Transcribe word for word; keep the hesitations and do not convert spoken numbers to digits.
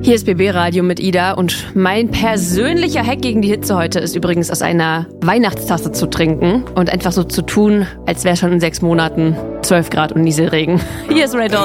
Hier ist B B Radio mit Ida und mein persönlicher Hack gegen die Hitze heute ist übrigens aus einer Weihnachtstasse zu trinken und einfach so zu tun, als wäre schon in sechs Monaten zwölf Grad und Nieselregen. Hier ist Red Dawn.